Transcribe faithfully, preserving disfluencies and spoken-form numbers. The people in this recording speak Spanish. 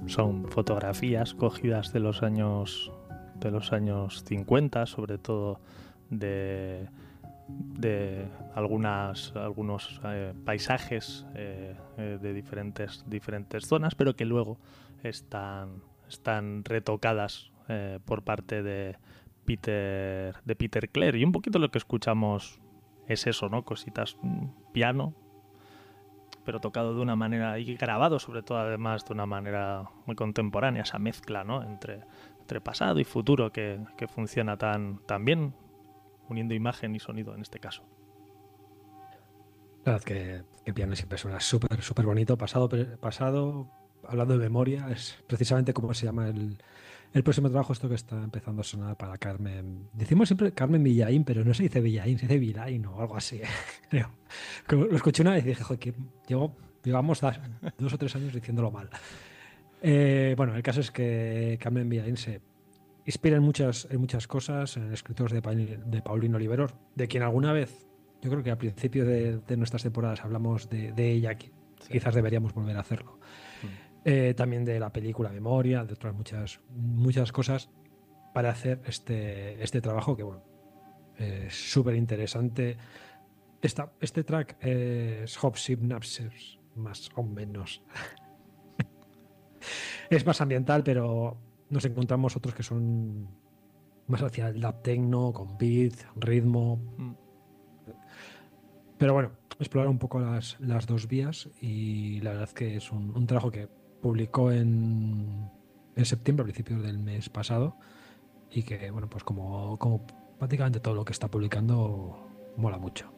son fotografías cogidas de los años de los años cincuenta, sobre todo de, de algunas algunos eh, paisajes eh, eh, de diferentes diferentes zonas, pero que luego están están retocadas eh, por parte de Peter de Peter Clare, y un poquito lo que escuchamos es eso, ¿no? Cositas, piano, pero tocado de una manera y grabado sobre todo además de una manera muy contemporánea, esa mezcla, ¿no? entre, entre pasado y futuro que, que funciona tan, tan bien, uniendo imagen y sonido en este caso. La verdad que, que piano siempre suena súper, súper bonito. Pasado, pasado, hablando de memoria, es precisamente como se llama el, el próximo trabajo, esto que está empezando a sonar para Carmen. Decimos siempre Carmen Villaín, pero no se dice Villaín, se dice Villaín o algo así, creo. Como lo escuché una vez y dije, joder, que llevo, llevamos dos o tres años diciéndolo mal. Eh, bueno, el caso es que Carmen Villaín se inspira en muchas, en muchas cosas, en escritos de, de Paulino Oliveros, de quien alguna vez, yo creo que al principio de, de nuestras temporadas hablamos de, de ella, que sí. Quizás deberíamos volver a hacerlo. Mm. Eh, también de la película Memoria, de otras muchas, muchas cosas, para hacer este, este trabajo que, bueno, es súper interesante. Esta, este track es Hop Synapses, más o menos. Es más ambiental, pero nos encontramos otros que son más hacia el dub techno, con beat, ritmo. Mm. Pero bueno, explorar un poco las, las dos vías, y la verdad que es un, un trabajo que publicó en, en septiembre, a principios del mes pasado, y que, bueno, pues como, como prácticamente todo lo que está publicando, mola mucho.